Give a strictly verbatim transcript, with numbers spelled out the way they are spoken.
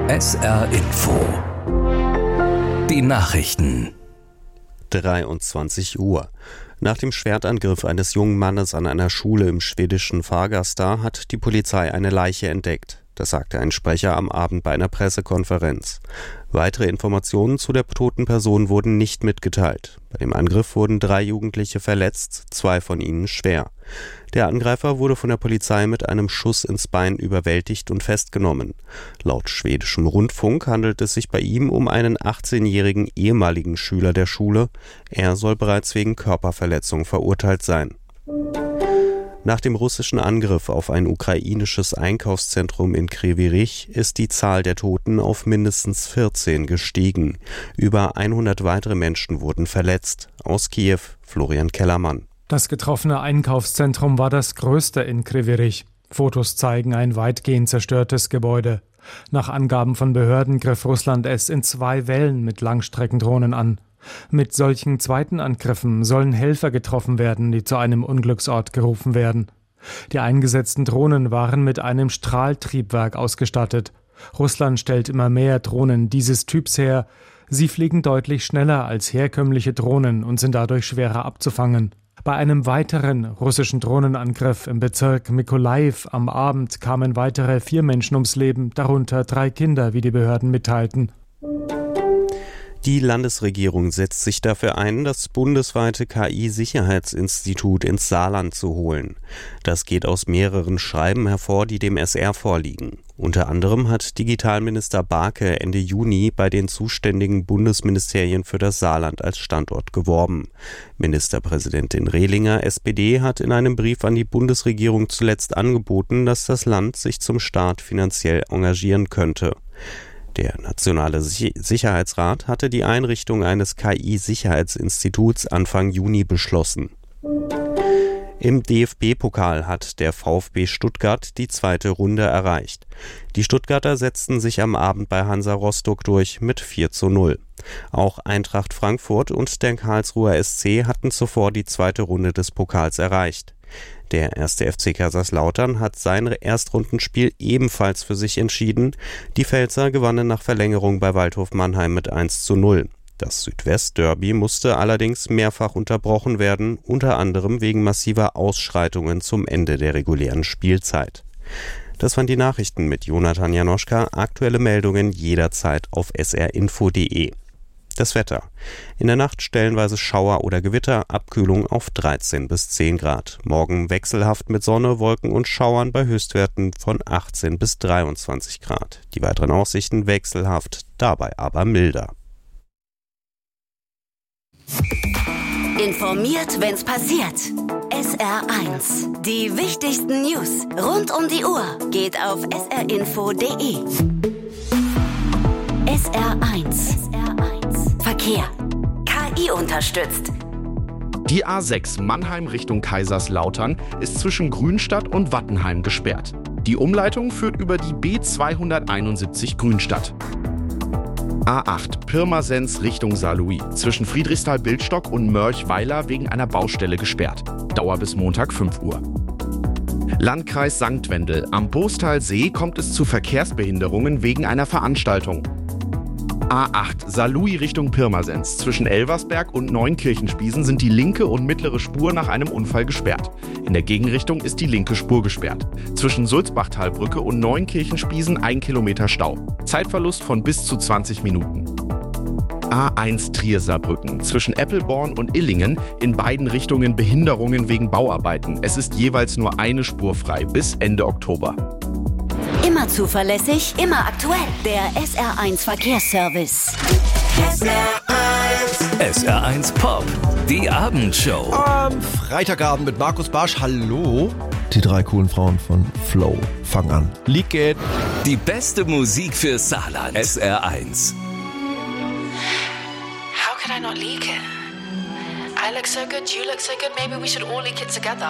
S R Info. Die Nachrichten. dreiundzwanzig Uhr. Nach dem Schwertangriff eines jungen Mannes an einer Schule im schwedischen Fagersta hat die Polizei eine Leiche entdeckt. Das sagte ein Sprecher am Abend bei einer Pressekonferenz. Weitere Informationen zu der toten Person wurden nicht mitgeteilt. Bei dem Angriff wurden drei Jugendliche verletzt, zwei von ihnen schwer. Der Angreifer wurde von der Polizei mit einem Schuss ins Bein überwältigt und festgenommen. Laut schwedischem Rundfunk handelt es sich bei ihm um einen achtzehnjährigen ehemaligen Schüler der Schule. Er soll bereits wegen Körperverletzung verurteilt sein. Nach dem russischen Angriff auf ein ukrainisches Einkaufszentrum in Kryvyi Rih ist die Zahl der Toten auf mindestens vierzehn gestiegen. Über hundert weitere Menschen wurden verletzt. Aus Kiew, Florian Kellermann. Das getroffene Einkaufszentrum war das größte in Kryvyi Rih. Fotos zeigen ein weitgehend zerstörtes Gebäude. Nach Angaben von Behörden griff Russland es in zwei Wellen mit Langstreckendrohnen an. Mit solchen zweiten Angriffen sollen Helfer getroffen werden, die zu einem Unglücksort gerufen werden. Die eingesetzten Drohnen waren mit einem Strahltriebwerk ausgestattet. Russland stellt immer mehr Drohnen dieses Typs her. Sie fliegen deutlich schneller als herkömmliche Drohnen und sind dadurch schwerer abzufangen. Bei einem weiteren russischen Drohnenangriff im Bezirk Mykolaiv am Abend kamen weitere vier Menschen ums Leben, darunter drei Kinder, wie die Behörden mitteilten. Die Landesregierung setzt sich dafür ein, das bundesweite K I-Sicherheitsinstitut ins Saarland zu holen. Das geht aus mehreren Schreiben hervor, die dem S R vorliegen. Unter anderem hat Digitalminister Barke Ende Juni bei den zuständigen Bundesministerien für das Saarland als Standort geworben. Ministerpräsidentin Rehlinger, S P D, hat in einem Brief an die Bundesregierung zuletzt angeboten, dass das Land sich zum Start finanziell engagieren könnte. Der Nationale Sicherheitsrat hatte die Einrichtung eines K I-Sicherheitsinstituts Anfang Juni beschlossen. Im D F B-Pokal hat der VfB Stuttgart die zweite Runde erreicht. Die Stuttgarter setzten sich am Abend bei Hansa Rostock durch mit vier zu null. Auch Eintracht Frankfurt und der Karlsruher S C hatten zuvor die zweite Runde des Pokals erreicht. Der erste F C Kaiserslautern hat sein Erstrundenspiel ebenfalls für sich entschieden. Die Pfälzer gewannen nach Verlängerung bei Waldhof Mannheim mit eins zu null. Das Südwest-Derby musste allerdings mehrfach unterbrochen werden, unter anderem wegen massiver Ausschreitungen zum Ende der regulären Spielzeit. Das waren die Nachrichten mit Jonathan Janoschka. Aktuelle Meldungen jederzeit auf s r info punkt d e. Das Wetter. In der Nacht stellenweise Schauer oder Gewitter, Abkühlung auf dreizehn bis zehn Grad. Morgen wechselhaft mit Sonne, Wolken und Schauern bei Höchstwerten von achtzehn bis dreiundzwanzig Grad. Die weiteren Aussichten wechselhaft, dabei aber milder. Informiert, wenn's passiert. S R eins. Die wichtigsten News rund um die Uhr geht auf s r info punkt d e. S R eins. Verkehr. K I unterstützt. Die A sechs Mannheim Richtung Kaiserslautern ist zwischen Grünstadt und Wattenheim gesperrt. Die Umleitung führt über die B zweihunderteinundsiebzig Grünstadt. A acht Pirmasens Richtung Saarlouis zwischen Friedrichsthal-Bildstock und Mörchweiler wegen einer Baustelle gesperrt. Dauer bis Montag fünf Uhr. Landkreis Sankt Wendel. Am Bostalsee kommt es zu Verkehrsbehinderungen wegen einer Veranstaltung. A acht Saarlouis Richtung Pirmasens. Zwischen Elversberg und Neunkirchenspiesen sind die linke und mittlere Spur nach einem Unfall gesperrt. In der Gegenrichtung ist die linke Spur gesperrt. Zwischen Sulzbachtalbrücke und Neunkirchenspiesen ein Kilometer Stau. Zeitverlust von bis zu zwanzig Minuten. A eins Trier-Saarbrücken. Zwischen Eppelborn und Illingen in beiden Richtungen Behinderungen wegen Bauarbeiten. Es ist jeweils nur eine Spur frei bis Ende Oktober. Immer zuverlässig, immer aktuell. Der S R eins Verkehrsservice. S R eins. S R eins Pop. Die Abendshow. Am Freitagabend mit Markus Barsch. Hallo. Die drei coolen Frauen von Flow. Fang an. Lied geht. Die beste Musik für Saarland. S R eins. How could I not leak it? I look so good, you look so good, maybe we should all leak it together.